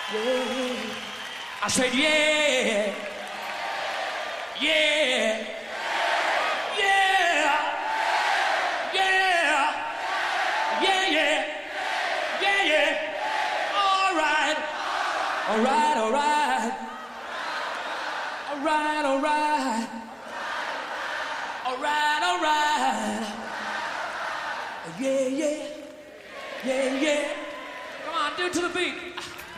Yeah. I said, yeah. Yeah. Yeah. Yeah. Yeah, yeah. Yeah, yeah. All right. All right, all right. All right, all right. All right, all right. Yeah, yeah. Yeah, yeah. Come on, do it to the beat.